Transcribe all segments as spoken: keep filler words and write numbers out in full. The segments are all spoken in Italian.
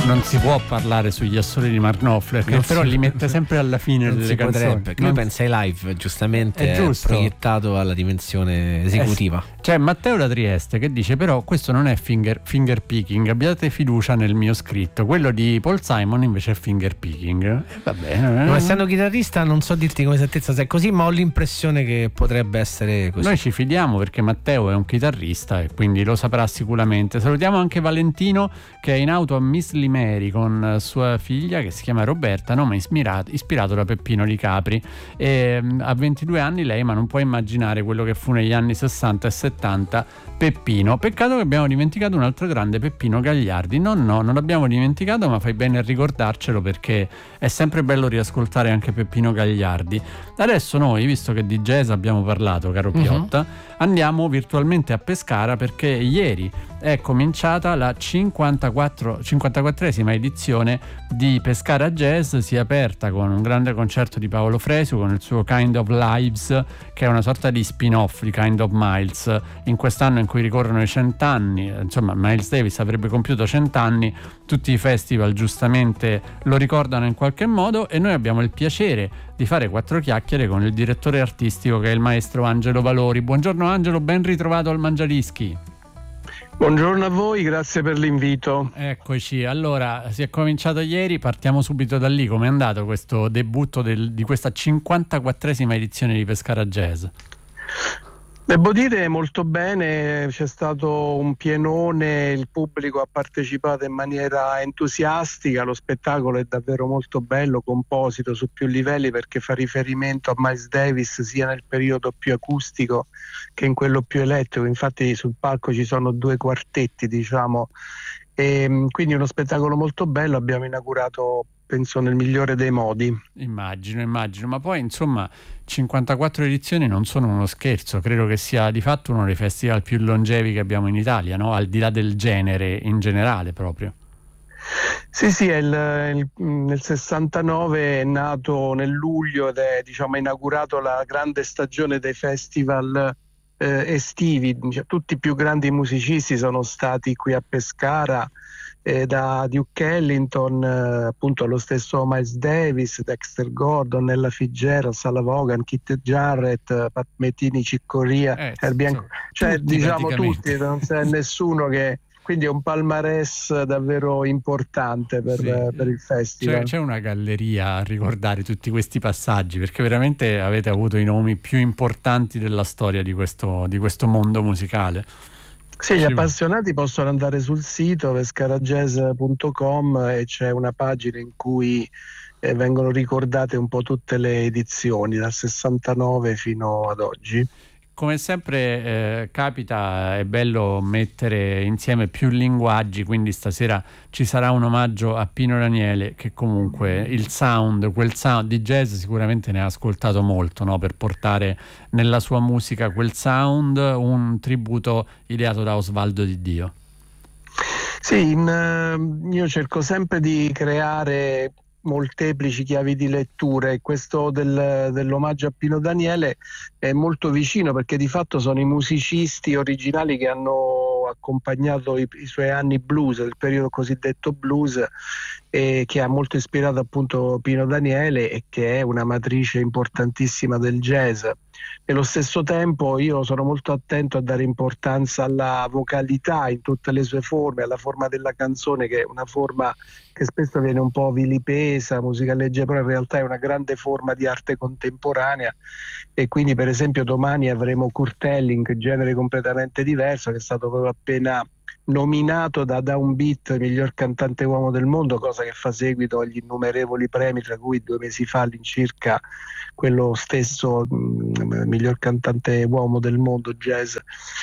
Non si può parlare sugli assoli di Mark Knopfler, che però li mette sempre alla fine non delle canzoni. Perché lui pensa ai live, giustamente è, è proiettato alla dimensione esecutiva. Eh, c'è Matteo da Trieste che dice: però questo non è finger, finger picking, abbiate fiducia nel mio scritto. Quello di Paul Simon invece è finger picking. Eh, va bene. Non essendo chitarrista non so dirti con esattezza se è così, ma ho l'impressione che potrebbe essere così. Noi ci fidiamo perché Matteo è un chitarrista e quindi lo saprà sicuramente. Salutiamo anche Valentino che è in auto a Miss Limeri con sua figlia che si chiama Roberta, nome ispirato, ispirato da Peppino Di Capri, e ha ventidue anni lei, ma non può immaginare quello che fu negli anni sessanta e settanta Peppino. Peccato che abbiamo dimenticato un altro grande, Peppino Gagliardi. No, no, non l'abbiamo dimenticato, ma fai bene a ricordarcelo perché è sempre bello riascoltare anche Peppino Gagliardi. Adesso noi, visto che di jazz abbiamo parlato, caro Piotta, uh-huh. andiamo virtualmente a Pescara perché ieri è cominciata la cinquantaquattresima edizione di Pescara Jazz. Si è aperta con un grande concerto di Paolo Fresu con il suo Kind of Lives, che è una sorta di spin-off di Kind of Miles, in quest'anno in cui ricorrono i cent'anni. Insomma, Miles Davis avrebbe compiuto cent'anni, tutti i festival giustamente lo ricordano in qualche modo, e noi abbiamo il piacere di fare quattro chiacchiere con il direttore artistico che è il maestro Angelo Valori. Buongiorno Angelo, ben ritrovato al Mangiadischi. Buongiorno a voi, grazie per l'invito. Eccoci, allora si è cominciato ieri, partiamo subito da lì. Com'è andato questo debutto del, di questa cinquantaquattresima edizione di Pescara Jazz? Devo dire molto bene, c'è stato un pienone, il pubblico ha partecipato in maniera entusiastica, lo spettacolo è davvero molto bello, composito su più livelli perché fa riferimento a Miles Davis sia nel periodo più acustico che in quello più elettrico. Infatti sul palco ci sono due quartetti, diciamo, e quindi uno spettacolo molto bello. Abbiamo inaugurato, penso, nel migliore dei modi. Immagino, immagino, ma poi insomma cinquantaquattro edizioni non sono uno scherzo, credo che sia di fatto uno dei festival più longevi che abbiamo in Italia, no? Al di là del genere in generale proprio. Sì, sì, è il, il, nel sessantanove è nato nel luglio ed è, diciamo, inaugurato la grande stagione dei festival eh, estivi. Cioè, tutti i più grandi musicisti sono stati qui a Pescara, eh, da Duke Ellington, eh, appunto allo stesso Miles Davis, Dexter Gordon, Ella Fitzgerald, Sala Vaughan, Keith Jarrett, Pat Metheny, Chick Corea, eh, Herbie sì, Hancock, cioè tutti, diciamo tutti, non c'è nessuno che... Quindi è un palmarès davvero importante per, sì. per il festival. C'è, c'è una galleria a ricordare tutti questi passaggi, perché veramente avete avuto i nomi più importanti della storia di questo, di questo mondo musicale. Sì, gli appassionati possono andare sul sito pescarajazz punto com e c'è una pagina in cui eh, vengono ricordate un po' tutte le edizioni dal sessantanove fino ad oggi. Come sempre eh, capita, è bello mettere insieme più linguaggi, quindi stasera ci sarà un omaggio a Pino Daniele, che comunque il sound, quel sound di jazz sicuramente ne ha ascoltato molto, no? Per portare nella sua musica quel sound, un tributo ideato da Osvaldo Di Dio. Sì, in, uh, io cerco sempre di creare molteplici chiavi di lettura e questo del, dell'omaggio a Pino Daniele è molto vicino perché di fatto sono i musicisti originali che hanno accompagnato i, i suoi anni blues, il periodo cosiddetto blues, e che ha molto ispirato appunto Pino Daniele e che è una matrice importantissima del jazz. Nello stesso tempo io sono molto attento a dare importanza alla vocalità in tutte le sue forme, alla forma della canzone, che è una forma che spesso viene un po' vilipesa, musica leggera, però in realtà è una grande forma di arte contemporanea. E quindi per esempio domani avremo Kurt Elling, genere completamente diverso, che è stato proprio appena nominato da Downbeat miglior cantante uomo del mondo, cosa che fa seguito agli innumerevoli premi, tra cui due mesi fa all'incirca quello stesso mh, miglior cantante uomo del mondo jazz.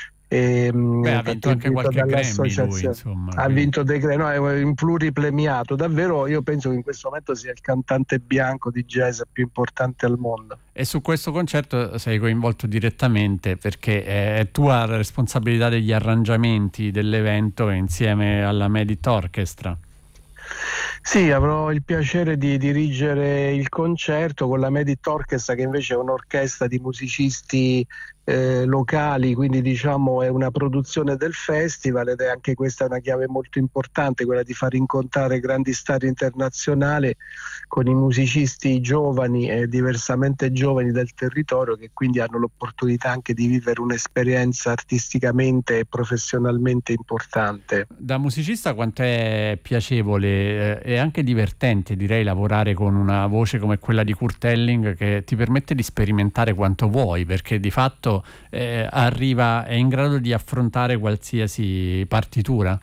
E, Beh, ha vinto anche qualche Grammy lui, insomma, ha quindi... vinto dei Grammy, no, è un pluripremiato davvero. Io penso che in questo momento sia il cantante bianco di jazz più importante al mondo. E su questo concerto sei coinvolto direttamente perché è tua responsabilità degli arrangiamenti dell'evento insieme alla Medit Orchestra. Sì, avrò il piacere di dirigere il concerto con la Medit Orchestra, che invece è un'orchestra di musicisti eh, locali, quindi diciamo è una produzione del festival ed è anche questa una chiave molto importante, quella di far incontrare grandi star internazionali con i musicisti giovani e diversamente giovani del territorio, che quindi hanno l'opportunità anche di vivere un'esperienza artisticamente e professionalmente importante. Da musicista quanto è piacevole eh, e anche divertente, direi, lavorare con una voce come quella di Kurt Elling, che ti permette di sperimentare quanto vuoi, perché di fatto eh, arriva, è in grado di affrontare qualsiasi partitura.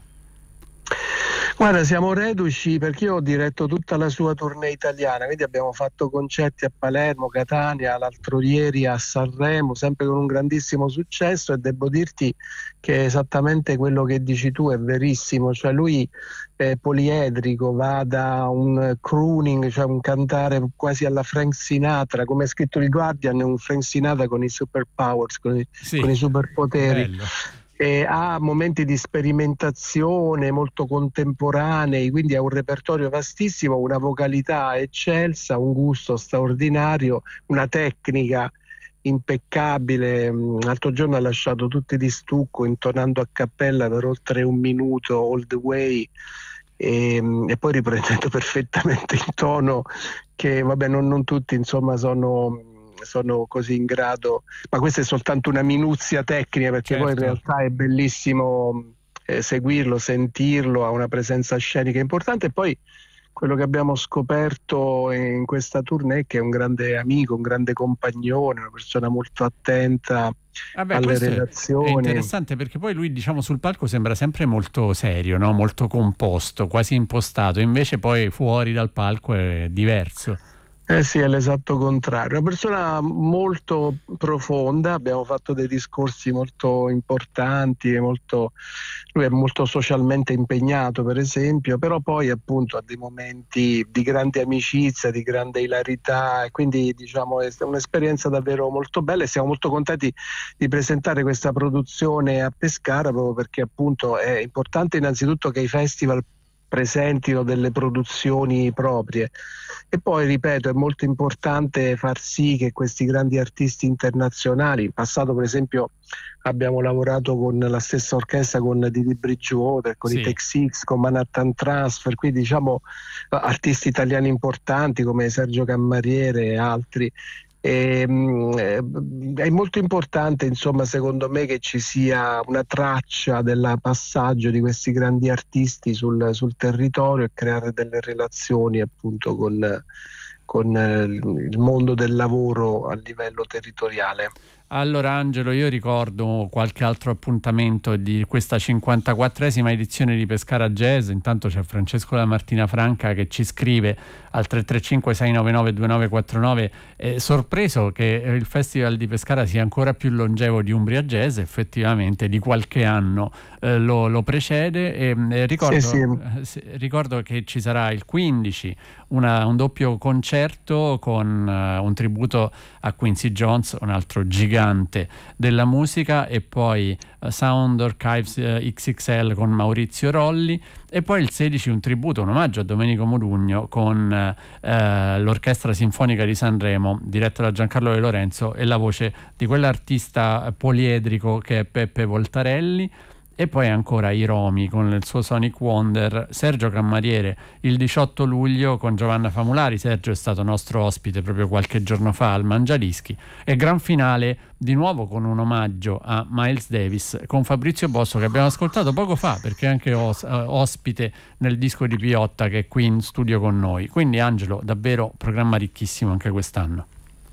Guarda, siamo reduci perché io ho diretto tutta la sua tournée italiana, quindi abbiamo fatto concerti a Palermo, Catania, l'altro ieri a Sanremo, sempre con un grandissimo successo, e devo dirti che esattamente quello che dici tu è verissimo, cioè lui è poliedrico, va da un crooning, cioè un cantare quasi alla Frank Sinatra, come ha scritto il Guardian, è un Frank Sinatra con i superpowers, con i, Sì, con i superpoteri. bello. E ha momenti di sperimentazione molto contemporanei, quindi ha un repertorio vastissimo, una vocalità eccelsa, un gusto straordinario, una tecnica impeccabile. L'altro giorno ha lasciato tutti di stucco intonando a cappella per oltre un minuto All the Way, e, e poi riprendendo perfettamente il tono, che vabbè non, non tutti insomma sono sono così in grado, ma questa è soltanto una minuzia tecnica, perché certo. Poi in realtà è bellissimo eh, seguirlo, sentirlo, ha una presenza scenica importante. E poi quello che abbiamo scoperto in questa tournée è che è un grande amico, un grande compagnone, una persona molto attenta Vabbè, alle questo relazioni. È interessante perché poi lui, diciamo, sul palco sembra sempre molto serio, no? Molto composto, quasi impostato, invece poi fuori dal palco è diverso. Eh sì, è l'esatto contrario. Una persona molto profonda, abbiamo fatto dei discorsi molto importanti, molto... lui è molto socialmente impegnato, per esempio, però poi appunto ha dei momenti di grande amicizia, di grande ilarità, e quindi diciamo è un'esperienza davvero molto bella, e siamo molto contenti di presentare questa produzione a Pescara, proprio perché appunto è importante innanzitutto che i festival presentino delle produzioni proprie, e poi ripeto è molto importante far sì che questi grandi artisti internazionali, in passato per esempio abbiamo lavorato con la stessa orchestra, con Didi Bridgewater, con Sì. i Tex-X, con Manhattan Transfer, quindi diciamo artisti italiani importanti come Sergio Cammariere e altri. E, mh, è molto importante, insomma, secondo me, che ci sia una traccia del passaggio di questi grandi artisti sul, sul territorio, e creare delle relazioni appunto con, con eh, il mondo del lavoro a livello territoriale. Allora Angelo, io ricordo qualche altro appuntamento di questa cinquantaquattresima edizione di Pescara Jazz. Intanto c'è Francesco da Martina Franca che ci scrive al tre tre cinque sei nove nove due nove quattro nove, eh, sorpreso che il Festival di Pescara sia ancora più longevo di Umbria Jazz. Effettivamente di qualche anno eh, lo, lo precede, e eh, ricordo, Sì, sì. eh, ricordo che ci sarà il quindici una, un doppio concerto con uh, un tributo a Quincy Jones, un altro gigante della musica, e poi uh, Sound Archives uh, X X L con Maurizio Rolli, e poi il sedici un tributo, un omaggio a Domenico Modugno con uh, uh, l'Orchestra Sinfonica di Sanremo diretta da Giancarlo De Lorenzo e la voce di quell'artista poliedrico che è Peppe Voltarelli. E poi ancora i Romi con il suo Sonic Wonder, Sergio Cammariere il diciotto luglio con Giovanna Famulari. Sergio è stato nostro ospite proprio qualche giorno fa al Mangiadischi, e gran finale di nuovo con un omaggio a Miles Davis con Fabrizio Bosso, che abbiamo ascoltato poco fa perché è anche os- ospite nel disco di Piotta, che è qui in studio con noi. Quindi Angelo, davvero programma ricchissimo anche quest'anno.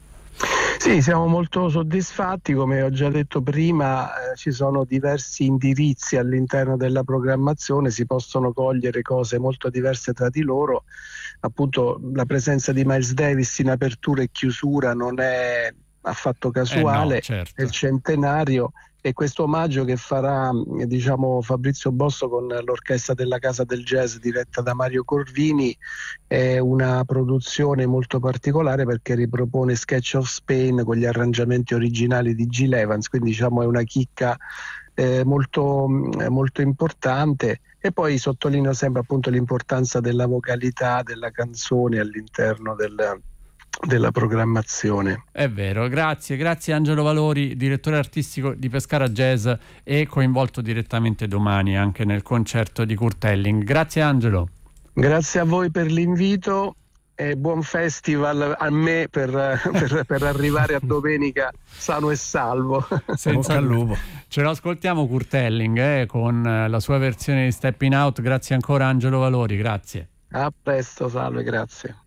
Sì, siamo molto soddisfatti, come ho già detto prima, eh, ci sono diversi indirizzi all'interno della programmazione, si possono cogliere cose molto diverse tra di loro. Appunto la presenza di Miles Davis in apertura e chiusura non è affatto casuale, eh no, certo. È il centenario, e questo omaggio che farà diciamo Fabrizio Bosso con l'orchestra della Casa del Jazz diretta da Mario Corvini è una produzione molto particolare, perché ripropone Sketch of Spain con gli arrangiamenti originali di Gil Evans, quindi diciamo è una chicca eh, molto, molto importante. E poi sottolineo sempre appunto l'importanza della vocalità della canzone all'interno del della programmazione. È vero, grazie, grazie Angelo Valori, direttore artistico di Pescara Jazz e coinvolto direttamente domani anche nel concerto di Kurt Elling. Grazie Angelo. Grazie a voi per l'invito e buon festival a me per, per, per arrivare a domenica sano e salvo. Senza al lupo. Ce lo ascoltiamo Kurt Elling eh, con la sua versione di Stepping Out. Grazie ancora Angelo Valori, grazie. A presto, salve, grazie.